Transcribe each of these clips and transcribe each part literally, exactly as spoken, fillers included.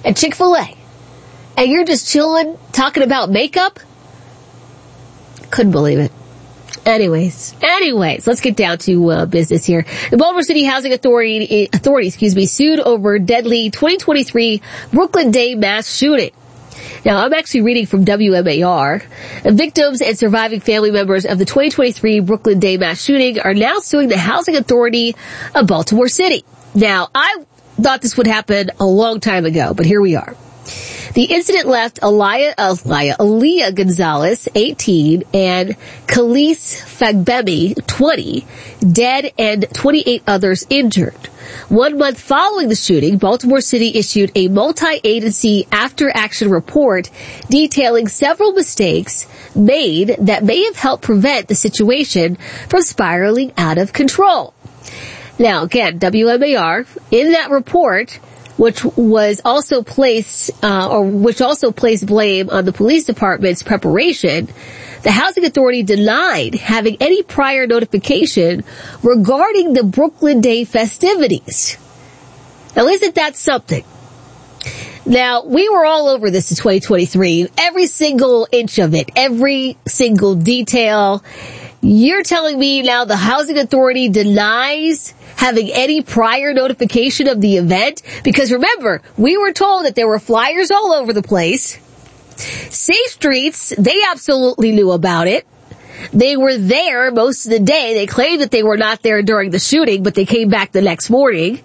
at Chick-fil-A, and you're just chilling, talking about makeup? Couldn't believe it. Anyways, anyways, let's get down to uh, business here. The Baltimore City Housing Authority, Authority, excuse me, sued over deadly twenty twenty-three Brooklyn Day mass shooting. Now, I'm actually reading from W M A R. Victims and surviving family members of the twenty twenty-three Brooklyn Day mass shooting are now suing the Housing Authority of Baltimore City. Now, I thought this would happen a long time ago, but here we are. The incident left Aliyah, Aliyah, Aaliyah Gonzalez, eighteen, and Khalees Fagbemi, twenty, dead and twenty-eight others injured. One month following the shooting, Baltimore City issued a multi-agency after-action report detailing several mistakes made that may have helped prevent the situation from spiraling out of control. Now, again, W M A R, in that report, which was also placed, uh, or which also placed blame on the police department's preparation, the Housing Authority denied having any prior notification regarding the Brooklyn Day festivities. Now, isn't that something? Now, we were all over this in twenty twenty-three. Every single inch of it, every single detail. You're telling me now the Housing Authority denies having any prior notification of the event? Because remember, we were told that there were flyers all over the place. Safe Streets, they absolutely knew about it. They were there most of the day. They claimed that they were not there during the shooting, but they came back the next morning.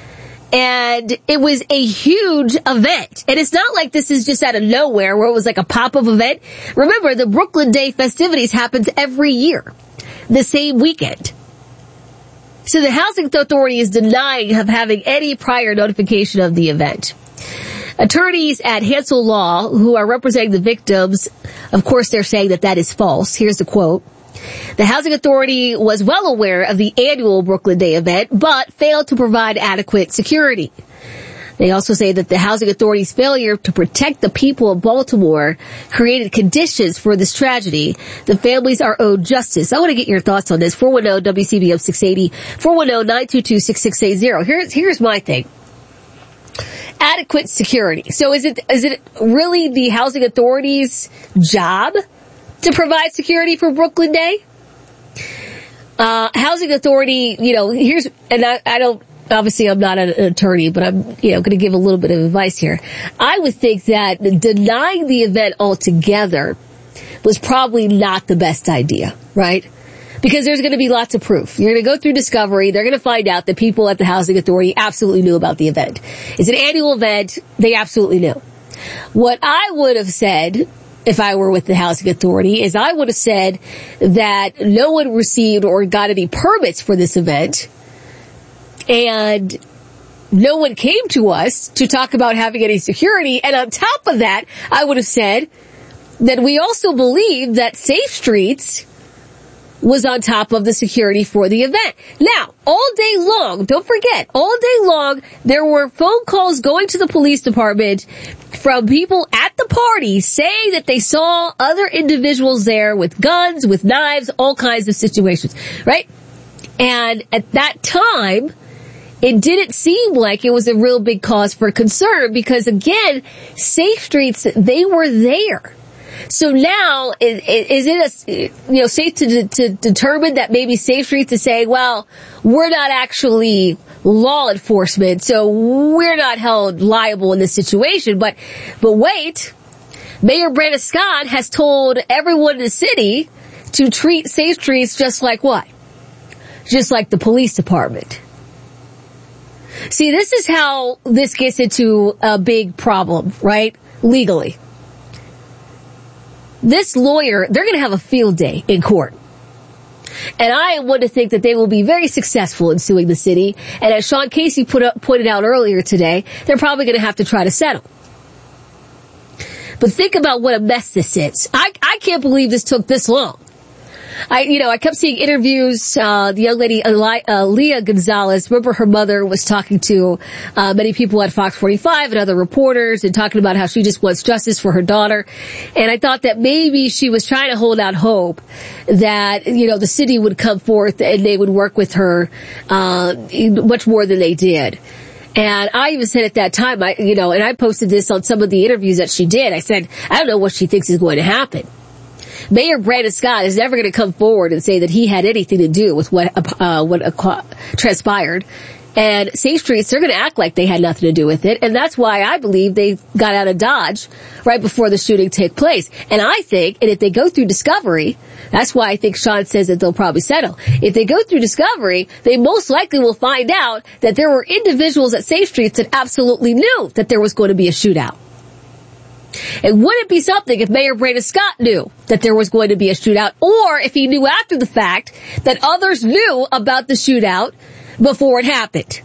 And it was a huge event. And it's not like this is just out of nowhere where it was like a pop-up event. Remember, the Brooklyn Day festivities happens every year, the same weekend. So the Housing Authority is denying of having any prior notification of the event. Attorneys at Hansel Law, who are representing the victims, of course they're saying that that is false. Here's the quote. The Housing Authority was well aware of the annual Brooklyn Day event, but failed to provide adequate security. They also say that the Housing Authority's failure to protect the people of Baltimore created conditions for this tragedy. The families are owed justice. I want to get your thoughts on this. four one zero W C B M six eighty, four one zero nine two two six six eight zero. Here's, here's my thing. Adequate security. So is it, is it really the Housing Authority's job to provide security for Brooklyn Day? Uh, Housing Authority, you know, here's, and I, I don't, obviously I'm not an attorney, but I'm, you know, going to give a little bit of advice here. I would think that denying the event altogether was probably not the best idea, right? Because there's going to be lots of proof. You're going to go through discovery. They're going to find out that people at the Housing Authority absolutely knew about the event. It's an annual event. They absolutely knew. What I would have said, if I were with the Housing Authority, is I would have said that no one received or got any permits for this event, and no one came to us to talk about having any security. And on top of that, I would have said that we also believe that Safe Streets was on top of the security for the event. Now, all day long, don't forget, all day long, there were phone calls going to the police department from people at the party saying that they saw other individuals there with guns, with knives, all kinds of situations, right? And at that time, it didn't seem like it was a real big cause for concern because, again, Safe Streets, they were there. So now, is, is it a, you know, safe to, to determine that maybe Safe Streets is saying, well, we're not actually law enforcement, so we're not held liable in this situation. But, but wait, Mayor Brandon Scott has told everyone in the city to treat Safe Streets just like what? Just like the police department. See, this is how this gets into a big problem, right? Legally. This lawyer, they're going to have a field day in court. And I want to think that they will be very successful in suing the city. And as Sean Casey put up, pointed out earlier today, they're probably going to have to try to settle. But think about what a mess this is. I, I can't believe this took this long. I, you know, I kept seeing interviews, uh, the young lady, Eli, uh, Leah Gonzalez, remember her mother was talking to, uh, many people at Fox forty-five and other reporters and talking about how she just wants justice for her daughter. And I thought that maybe she was trying to hold out hope that, you know, the city would come forth and they would work with her, uh, much more than they did. And I even said at that time, I, you know, and I posted this on some of the interviews that she did. I said, I don't know what she thinks is going to happen. Mayor Brandon Scott is never going to come forward and say that he had anything to do with what, uh, what uh, transpired. And Safe Streets, they're going to act like they had nothing to do with it. And that's why I believe they got out of Dodge right before the shooting took place. And I think, and if they go through discovery, that's why I think Sean says that they'll probably settle. If they go through discovery, they most likely will find out that there were individuals at Safe Streets that absolutely knew that there was going to be a shootout. And wouldn't it be something if Mayor Brandon Scott knew that there was going to be a shootout, or if he knew after the fact that others knew about the shootout before it happened?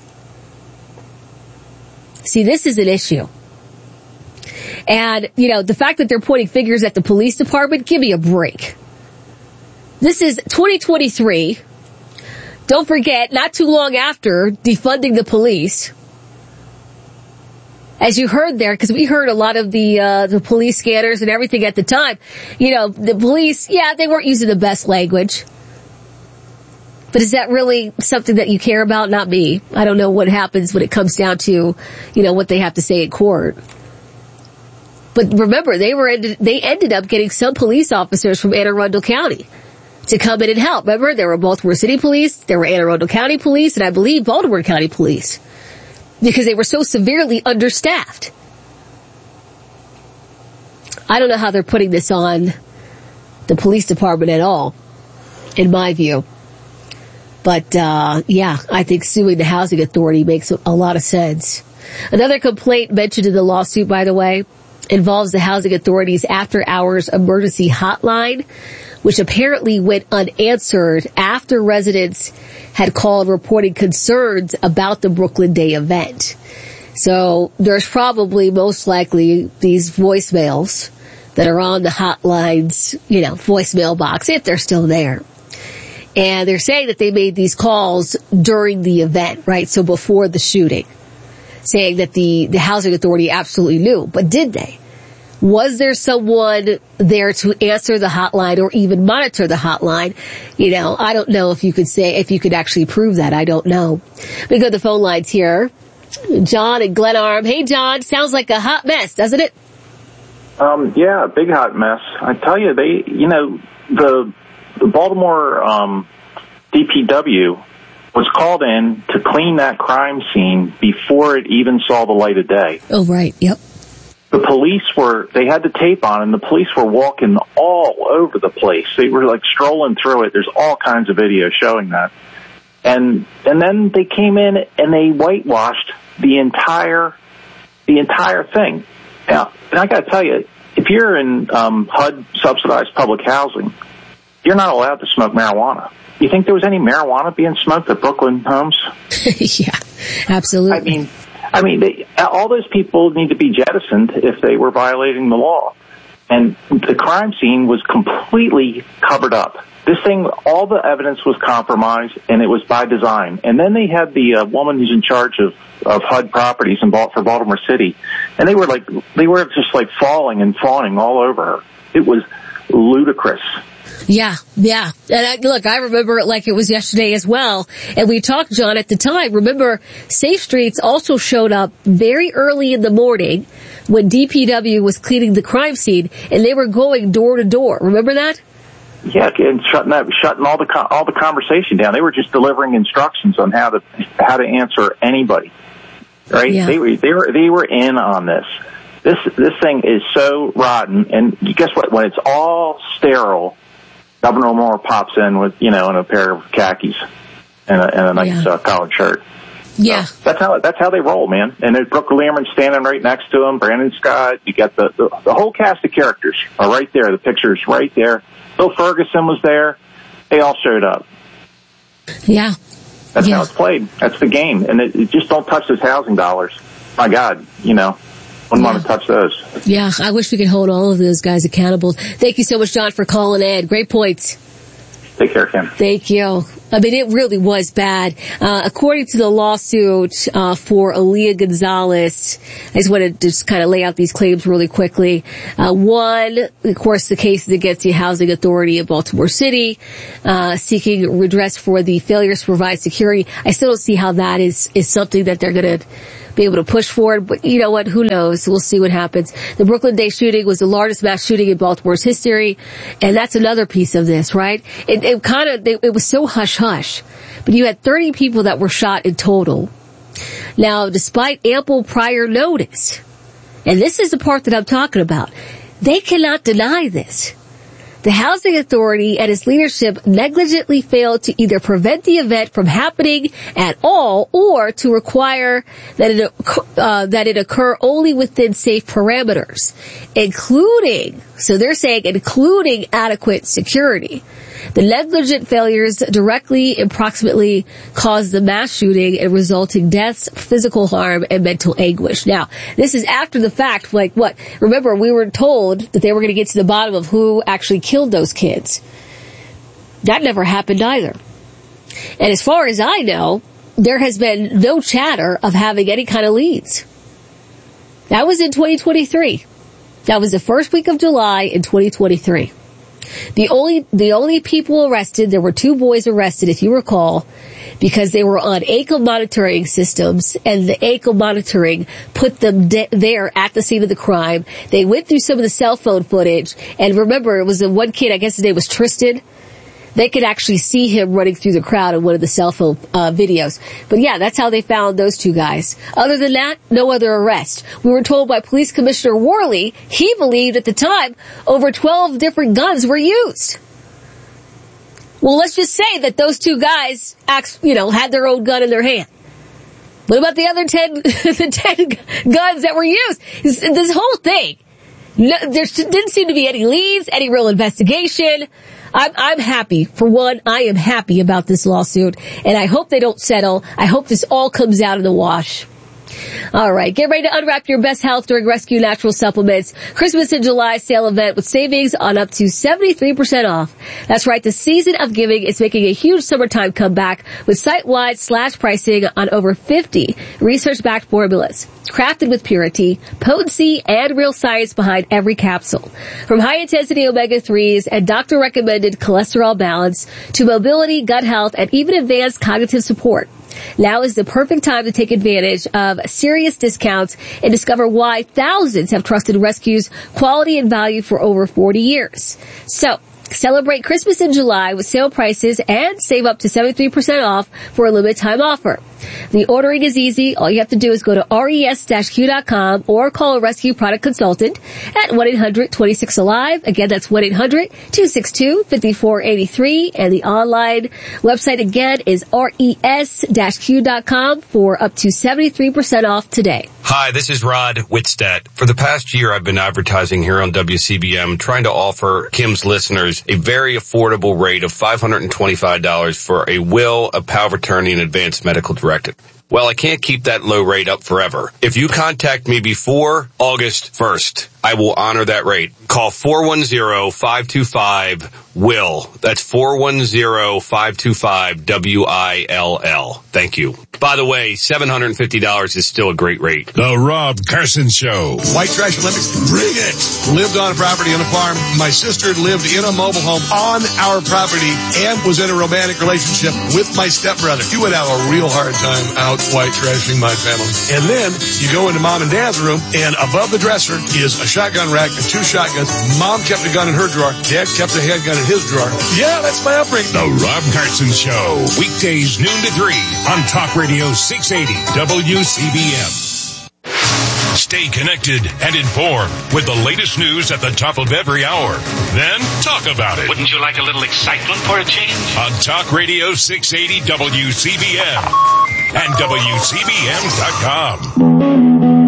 See, this is an issue. And, you know, the fact that they're pointing fingers at the police department, give me a break. This is twenty twenty-three. Don't forget, not too long after defunding the police, as you heard there, because we heard a lot of the uh the police scanners and everything at the time, you know, the police, yeah, they weren't using the best language. But is that really something that you care about? Not me. I don't know what happens when it comes down to, you know, what they have to say in court. But remember, they were ended, they ended up getting some police officers from Anne Arundel County to come in and help. Remember, there were Baltimore City Police, there were Anne Arundel County Police, and I believe Baltimore County Police, because they were so severely understaffed. I don't know how they're putting this on the police department at all, in my view. But, uh, yeah, I think suing the housing authority makes a lot of sense. Another complaint mentioned in the lawsuit, by the way, involves the housing authority's after-hours emergency hotline, which apparently went unanswered after residents had called reporting concerns about the Brooklyn Day event. So there's probably most likely these voicemails that are on the hotline's, you know, voicemail box, if they're still there. And they're saying that they made these calls during the event, right? So before the shooting, saying that the, the housing authority absolutely knew. But did they? Was there someone there to answer the hotline or even monitor the hotline? You know, I don't know if you could say, if you could actually prove that. I don't know. We go to the phone lines here. John and Glenarm. Hey, John. Sounds like a hot mess, doesn't it? Um, yeah, big hot mess. I tell you, they, you know, the, the Baltimore, um, D P W was called in to clean that crime scene before it even saw the light of day. Oh, right. Yep. The police were, they had the tape on, and the police were walking all over the place. They were like strolling through it. There's all kinds of video showing that. And, and then they came in and they whitewashed the entire, the entire thing. Now, and I gotta tell you, if you're in, um, H U D subsidized public housing, you're not allowed to smoke marijuana. You think there was any marijuana being smoked at Brooklyn homes? Yeah, absolutely. I mean, I mean, they, all those people need to be jettisoned if they were violating the law. And the crime scene was completely covered up. This thing, all the evidence was compromised, and it was by design. And then they had the uh, woman who's in charge of, of H U D properties in Bal- for Baltimore City, and they were like, they were just like falling and fawning all over her. It was ludicrous. Yeah, yeah. And I, look, I remember it like it was yesterday as well. And we talked, John, at the time. Remember, Safe Streets also showed up very early in the morning when D P W was cleaning the crime scene, and they were going door to door. Remember that? Yeah, and shutting that, shutting all the all the conversation down. They were just delivering instructions on how to how to answer anybody. Right? Yeah. They were they were they were in on this. This this thing is so rotten. And guess what? When it's all sterile, Governor Moore pops in with, you know, in a pair of khakis and a, and a nice yeah. uh, collared shirt. Yeah, so that's how that's how they roll, man. And then Brooke Learman standing right next to him, Brandon Scott. You got the, the the whole cast of characters are right there. The pictures right there. Bill Ferguson was there. They all showed up. Yeah, that's yeah. how it's played. That's the game. And it, it just don't touch those housing dollars. My God, you know. Wouldn't yeah. want to touch those. Yeah, I wish we could hold all of those guys accountable. Thank you so much, John, for calling in. Great points. Take care, Kim. Thank you. I mean, it really was bad. Uh, according to the lawsuit, uh, for Aaliyah Gonzalez, I just want to just kind of lay out these claims really quickly. Uh, one, of course, the case is against the Housing Authority of Baltimore City, uh, seeking redress for the failures to provide security. I still don't see how that is, is something that they're going to be able to push forward, but you know what? Who knows? We'll see what happens. The Brooklyn Day shooting was the largest mass shooting in Baltimore's history, and that's another piece of this, right? It, it kind of, it, it was so hush-hush, but you had thirty people that were shot in total. Now, despite ample prior notice, and this is the part that I'm talking about, they cannot deny this. The Housing Authority and its leadership negligently failed to either prevent the event from happening at all or to require that it, uh, that it occur only within safe parameters, including, so they're saying including adequate security. The negligent failures directly and proximately caused the mass shooting and resulting deaths, physical harm, and mental anguish. Now, this is after the fact, like what? Remember, we were told that they were going to get to the bottom of who actually killed those kids. That never happened either. And as far as I know, there has been no chatter of having any kind of leads. That was in twenty twenty-three. That was the first week of July in twenty twenty-three. The only, the only people arrested, there were two boys arrested, if you recall, because they were on ankle monitoring systems, and the ankle monitoring put them de- there at the scene of the crime. They went through some of the cell phone footage, and remember, it was the one kid, I guess his name was Tristan. They could actually see him running through the crowd in one of the cell phone uh, videos. But yeah, that's how they found those two guys. Other than that, no other arrest. We were told by Police Commissioner Worley, he believed at the time over twelve different guns were used. Well, let's just say that those two guys, you know, had their own gun in their hand. What about the other ten, the ten guns that were used? This, this whole thing, no, there didn't seem to be any leads, any real investigation. I'm, I'm happy. For one, I am happy about this lawsuit, and I hope they don't settle. I hope this all comes out in the wash. All right, get ready to unwrap your best health during Rescue Natural Supplements Christmas in July sale event with savings on up to seventy-three percent off. That's right, the season of giving is making a huge summertime comeback with site-wide slash pricing on over fifty research-backed formulas. Crafted with purity, potency, and real science behind every capsule. From high-intensity omega threes and doctor-recommended cholesterol balance to mobility, gut health, and even advanced cognitive support. Now is the perfect time to take advantage of serious discounts and discover why thousands have trusted Rescue's quality and value for over forty years. So, celebrate Christmas in July with sale prices and save up to seventy-three percent off for a limited time offer. The ordering is easy. All you have to do is go to res dash q dot com or call a Rescue product consultant at one eight hundred two six alive. Again, that's one eight hundred two six two five four eight three. And the online website again is res dash q dot com for up to seventy-three percent off today. Hi, this is Rod Whitstead. For the past year, I've been advertising here on W C B M, trying to offer Kim's listeners a very affordable rate of five hundred twenty-five dollars for a will, a power of attorney, and advanced medical directive. Well, I can't keep that low rate up forever. If you contact me before August first, I will honor that rate. Call four one zero, five two five, W I L L. That's four one zero, five two five, W I L L. Thank you. By the way, seven hundred fifty dollars is still a great rate. The Rob Carson Show. White Trash Olympics, bring it. Lived on a property on a farm. My sister lived in a mobile home on our property and was in a romantic relationship with my stepbrother. You would have a real hard time out white trashing my family. And then you go into mom and dad's room, and above the dresser is a shotgun rack and two shotguns. Mom kept a gun in her drawer. Dad kept a handgun in his drawer. Yeah, that's my upbringing. The Rob Carson Show. Weekdays noon to three on Talk Radio six eighty W C B M. Stay connected and informed with the latest news at the top of every hour. Then talk about it. Wouldn't you like a little excitement for a change? On Talk Radio six eighty W C B M and W C B M dot com.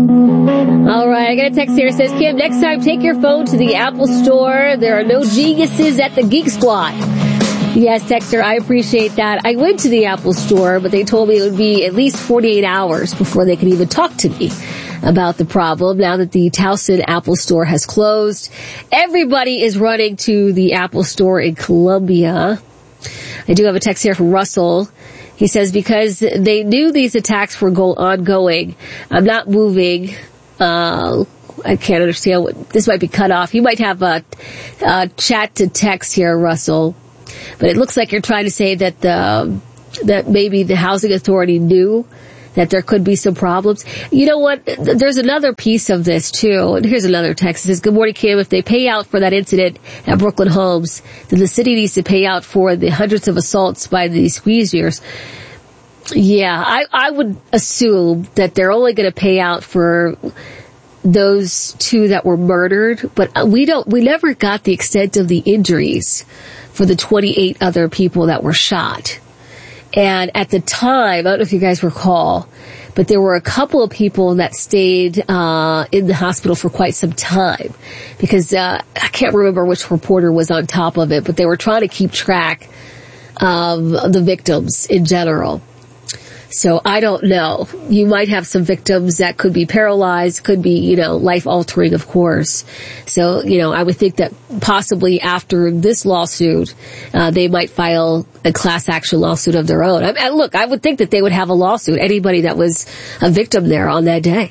All right, I got a text here. It says, Kim, next time take your phone to the Apple Store. There are no geniuses at the Geek Squad. Yes, Texter, I appreciate that. I went to the Apple Store, but they told me it would be at least forty-eight hours before they could even talk to me. about the problem now that the Towson Apple Store has closed. Everybody is running to the Apple Store in Columbia. I do have a text here from Russell. He says, because they knew these attacks were go- ongoing, I'm not moving. Uh, I can't understand what, this might be cut off. You might have a, a chat to text here, Russell. But it looks like you're trying to say that the, that maybe the housing authority knew that there could be some problems. You know what? There's another piece of this too. And here's another text. It says, good morning, Kim. If they pay out for that incident at Brooklyn Homes, then the city needs to pay out for the hundreds of assaults by the squeegeers. Yeah, I, I would assume that they're only going to pay out for those two that were murdered, but we don't, we never got the extent of the injuries for the twenty-eight other people that were shot. And at the time, I don't know if you guys recall, but there were a couple of people that stayed uh in the hospital for quite some time because uh I can't remember which reporter was on top of it, but they were trying to keep track of the victims in general. So I don't know. You might have some victims that could be paralyzed, could be, you know, life-altering, of course. So, you know, I would think that possibly after this lawsuit, uh, they might file a class action lawsuit of their own. I mean, look, I would think that they would have a lawsuit, anybody that was a victim there on that day.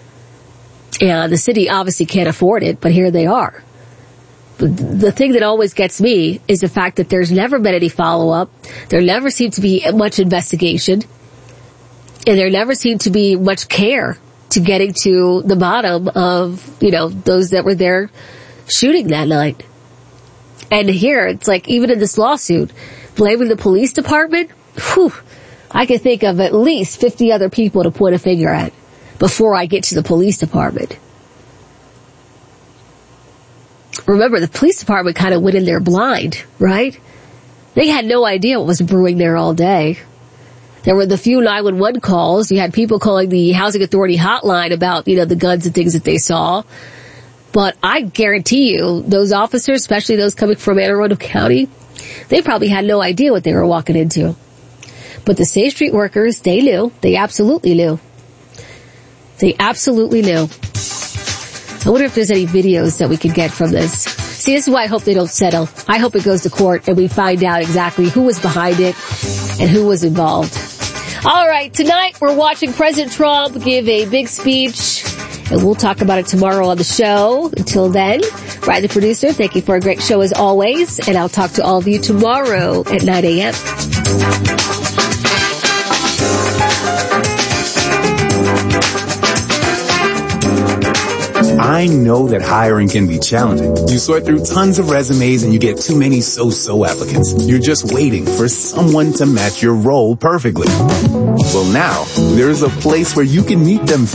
And the city obviously can't afford it, but here they are. But the thing that always gets me is the fact that there's never been any follow-up. There never seemed to be much investigation. And there never seemed to be much care to getting to the bottom of, you know, those that were there shooting that night. And here, it's like, even in this lawsuit, blaming the police department, whew, I can think of at least fifty other people to point a finger at before I get to the police department. Remember, the police department kind of went in there blind, right? They had no idea what was brewing there all day. There were the few nine one one calls. You had people calling the housing authority hotline about, you know, the guns and things that they saw. But I guarantee you, those officers, especially those coming from Anne Arundel County, they probably had no idea what they were walking into. But the Safe Street workers, they knew. They absolutely knew. They absolutely knew. I wonder if there's any videos that we could get from this. See, this is why I hope they don't settle. I hope it goes to court and we find out exactly who was behind it and who was involved. All right, tonight we're watching President Trump give a big speech, and we'll talk about it tomorrow on the show. Until then, Brian the producer, thank you for a great show as always, and I'll talk to all of you tomorrow at nine a.m. I know that hiring can be challenging. You sort through tons of resumes and you get too many so-so applicants. You're just waiting for someone to match your role perfectly. Well, now, there's a place where you can meet them